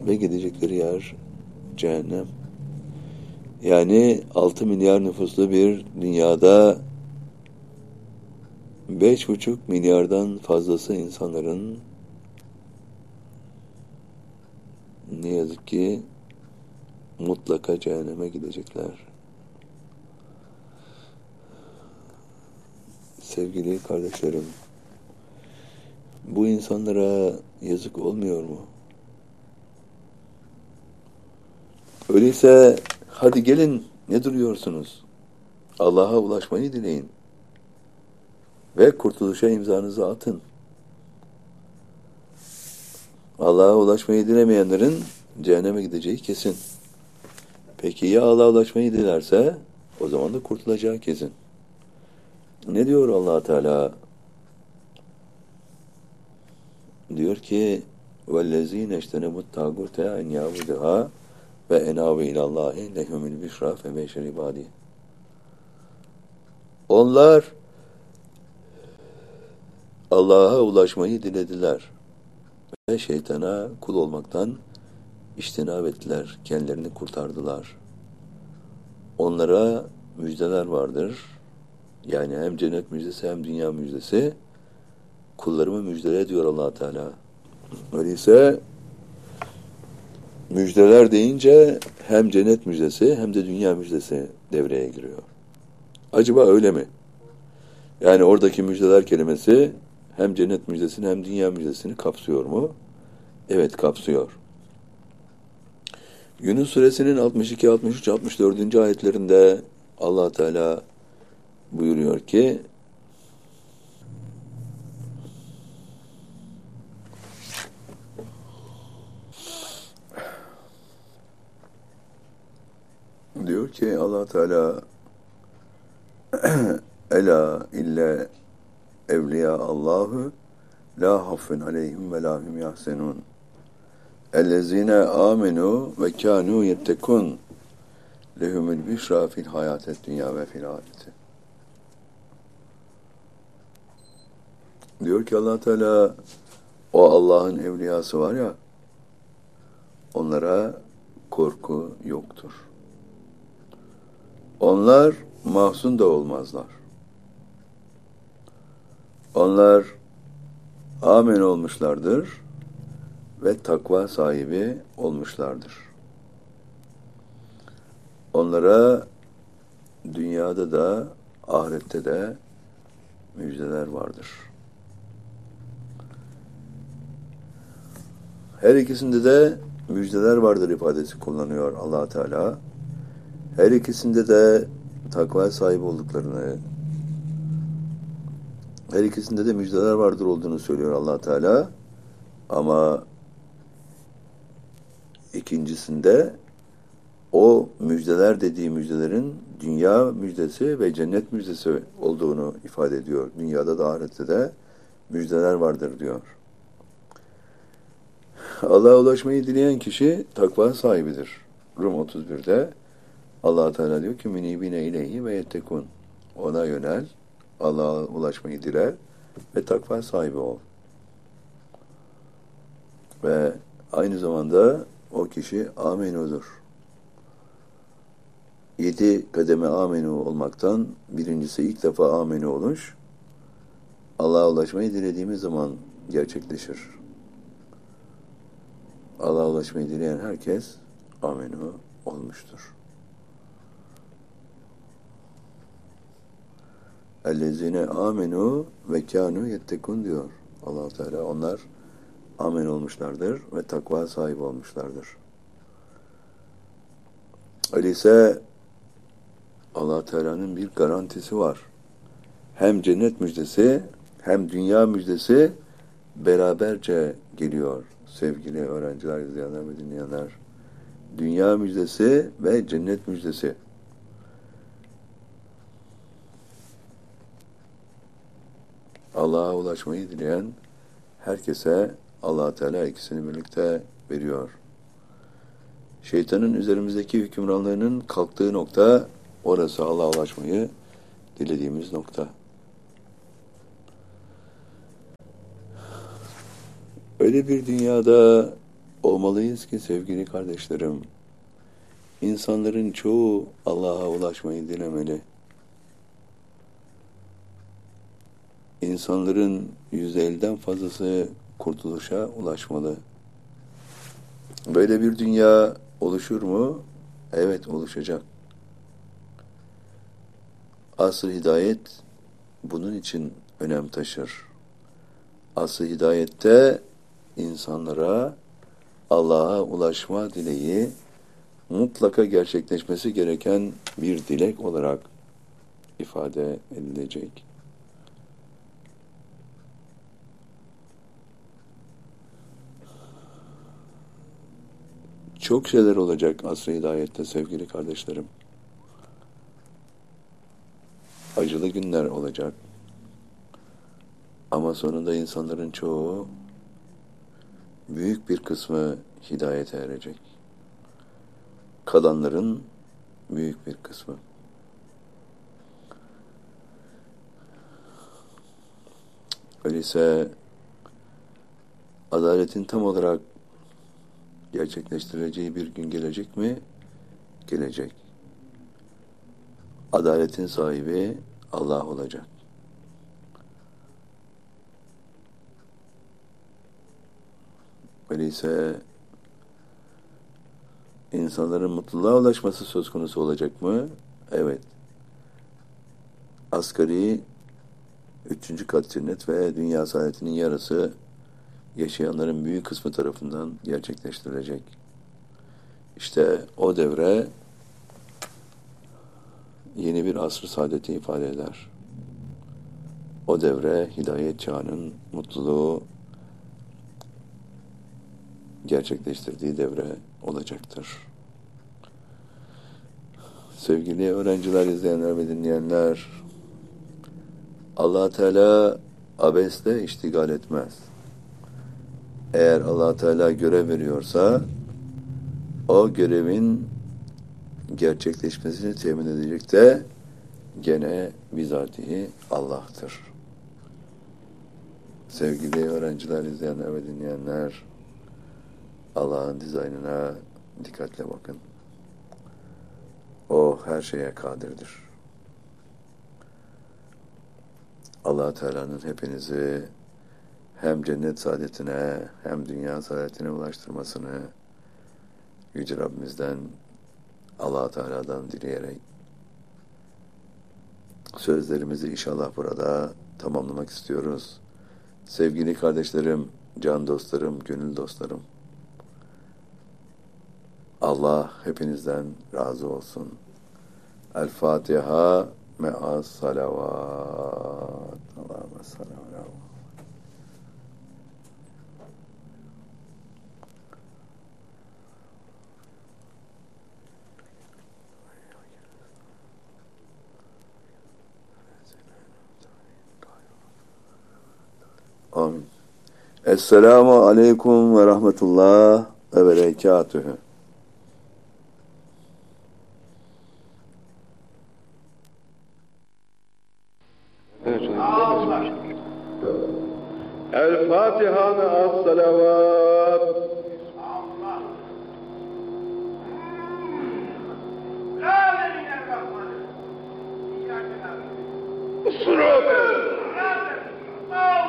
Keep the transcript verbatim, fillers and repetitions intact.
ve gidecekleri yer cehennem. Yani altı milyar nüfuslu bir dünyada beş buçuk milyardan fazlası insanların ne yazık ki mutlaka cehenneme gidecekler. Sevgili kardeşlerim, bu insanlara yazık olmuyor mu? Öyleyse hadi gelin, ne duruyorsunuz? Allah'a ulaşmayı dileyin ve kurtuluşa imzanızı atın. Allah'a ulaşmayı dilemeyenlerin cehenneme gideceği kesin. Peki ya Allah'a ulaşmayı dilerse, o zaman da kurtulacağı kesin. Ne diyor Allah Teala? Diyor ki: "Vellezîne ejtenebut tâgûte en yâbudehâ ve enâbe ilallâhi lehumul büşrâ febeşir ibâdî." Onlar Allah'a ulaşmayı dilediler ve şeytana kul olmaktan içtinab ettiler, kendilerini kurtardılar. Onlara müjdeler vardır. Yani hem cennet müjdesi hem dünya müjdesi. Kullarımı müjdele diyor Allah Teala. Öyleyse müjdeler deyince hem cennet müjdesi hem de dünya müjdesi devreye giriyor. Acaba öyle mi? Yani oradaki müjdeler kelimesi hem cennet müjdesini hem dünya müjdesini kapsıyor mu? Evet, kapsıyor. Yunus suresinin altmış iki, altmış üç, altmış dördüncü ayetlerinde Allah Teala buyuruyor ki: diyor ki Allah Teala: "Ela illa evliya Allahu la hafun aleyhim ve la hum yahzenun. Ellezine amenu ve kanu yettekun. Lehumul büşra fil hayatet dünya ve fil ahireti." Diyor ki Allah Teala, o Allah'ın evliyası var ya, onlara korku yoktur. Onlar mahzun da olmazlar. Onlar amin olmuşlardır ve takva sahibi olmuşlardır. Onlara dünyada da ahirette de müjdeler vardır. Her ikisinde de müjdeler vardır ifadesi kullanıyor Allah Teala. Her ikisinde de takva sahibi olduklarını, her ikisinde de müjdeler vardır olduğunu söylüyor Allah Teala. Ama ikincisinde o müjdeler dediği müjdelerin dünya müjdesi ve cennet müjdesi olduğunu ifade ediyor. Dünyada da ahirette de müjdeler vardır diyor. Allah'a ulaşmayı dileyen kişi takva sahibidir. Rum otuz birde Allah Teala diyor ki: "Minibine ileyhi ve yettekun." Ona yönel, Allah'a ulaşmayı dile ve takva sahibi ol. Ve aynı zamanda o kişi amenudur. Yedi kademe amenu olmaktan birincisi ilk defa amenu oluş, Allah'a ulaşmayı dilediğimiz zaman gerçekleşir. Allah'a ulaşmayı dileyen herkes amenu olmuştur. Ellezine amenu ve kanu yettekun diyor Allah Teala. Onlar amin olmuşlardır ve takva sahibi olmuşlardır. Öyleyse Allah Teala'nın bir garantisi var. Hem cennet müjdesi hem dünya müjdesi beraberce geliyor sevgili öğrenciler, izleyenler ve dinleyenler. Dünya müjdesi ve cennet müjdesi. Allah'a ulaşmayı dileyen herkese Allah Teala ikisini birlikte veriyor. Şeytanın üzerimizdeki hükümranlığının kalktığı nokta, orası Allah'a ulaşmayı dilediğimiz nokta. Öyle bir dünyada Olmalıyız ki sevgili kardeşlerim, insanların çoğu Allah'a ulaşmayı dilemeli. İnsanların yüzde elliden fazlası kurtuluşa ulaşmalı. Böyle bir dünya oluşur mu? Evet, oluşacak. Asr-ı hidayet bunun için önem taşır. Asr-ı hidayette insanlara Allah'a ulaşma dileği mutlaka gerçekleşmesi gereken bir dilek olarak ifade edilecek. Çok şeyler olacak asr-ı hidayette sevgili kardeşlerim. Acılı günler olacak. Ama sonunda insanların çoğu, büyük bir kısmı hidayete erecek. Kalanların büyük bir kısmı. Öyleyse adaletin tam olarak gerçekleştireceği bir gün gelecek mi? Gelecek. Adaletin sahibi Allah olacak. Öyleyse insanların mutluluğa ulaşması söz konusu olacak mı? Evet. Asgari üçüncü kat cennet ve dünya saadetinin yarısı yaşayanların büyük kısmı tarafından gerçekleştirilecek. İşte o devre yeni bir asr-ı saadeti ifade eder. O devre hidayet çağının mutluluğu gerçekleştirdiği devre olacaktır. Sevgili öğrenciler, izleyenler ve dinleyenler, Allah Teala abesle iştigal etmez. Eğer Allah Teala görev veriyorsa, o görevin gerçekleşmesini temin edecek de gene bizatihi Allah'tır. Sevgili öğrenciler, izleyenler ve dinleyenler, Allah'ın dizaynına dikkatle bakın. O her şeye kadirdir. Allah Teala'nın hepinizi hem cennet saadetine hem dünya saadetine ulaştırmasını Yüce Rabbimizden, Allah Teala'dan dileyerek sözlerimizi inşallah burada tamamlamak istiyoruz. Sevgili kardeşlerim, can dostlarım, gönül dostlarım, Allah hepinizden razı olsun. El Fatiha me'as salavat. Allahümme salli ala. Amin. Esselamu aleyküm ve rahmetullah ve berekatühü. El Fatiha ve as-salavat. Allah. La ilahe illallah. Sırat.